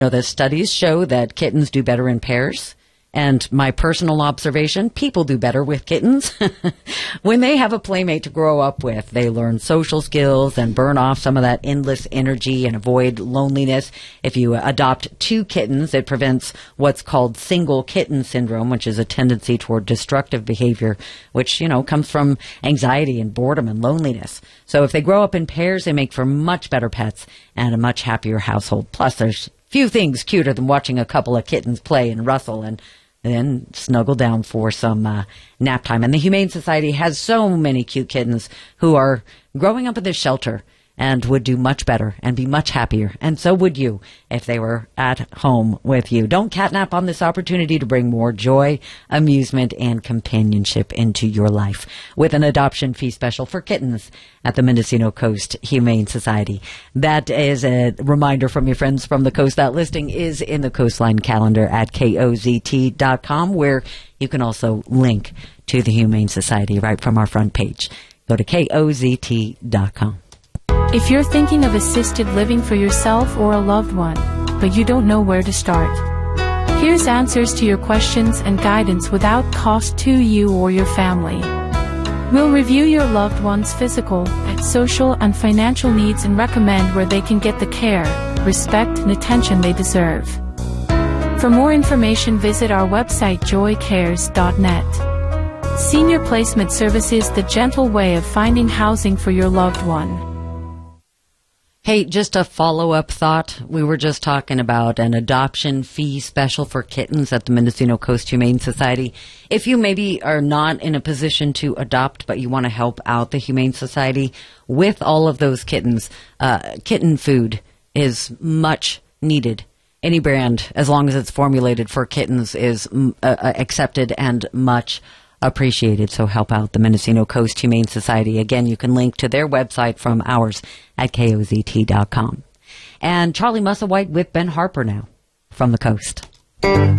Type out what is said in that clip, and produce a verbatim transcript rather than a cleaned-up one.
know, the studies show that kittens do better in pairs. And my personal observation, people do better with kittens. When they have a playmate to grow up with, they learn social skills and burn off some of that endless energy and avoid loneliness. If you adopt two kittens, it prevents what's called single kitten syndrome, which is a tendency toward destructive behavior, which, you know, comes from anxiety and boredom and loneliness. So if they grow up in pairs, they make for much better pets and a much happier household. Plus, there's few things cuter than watching a couple of kittens play and rustle and then snuggle down for some uh, nap time. And the Humane Society has so many cute kittens who are growing up in this shelter and would do much better and be much happier. And so would you if they were at home with you. Don't catnap on this opportunity to bring more joy, amusement, and companionship into your life with an adoption fee special for kittens at the Mendocino Coast Humane Society. That is a reminder from your friends from the Coast. That listing is in the Coastline calendar at K O Z T dot com, where you can also link to the Humane Society right from our front page. Go to K O Z T dot com. If you're thinking of assisted living for yourself or a loved one, but you don't know where to start, here's answers to your questions and guidance without cost to you or your family. We'll review your loved one's physical, social, and financial needs and recommend where they can get the care, respect, and attention they deserve. For more information, visit our website joy cares dot net. Senior Placement Services, the gentle way of finding housing for your loved one. Hey, just a follow-up thought. We were just talking about an adoption fee special for kittens at the Mendocino Coast Humane Society. If you maybe are not in a position to adopt, but you want to help out the Humane Society with all of those kittens, uh, kitten food is much needed. Any brand, as long as it's formulated for kittens, is uh, accepted and much appreciated. So help out the Mendocino Coast Humane Society. Again, you can link to their website from ours at K O Z T dot com. And Charlie Musselwhite with Ben Harper now from the Coast.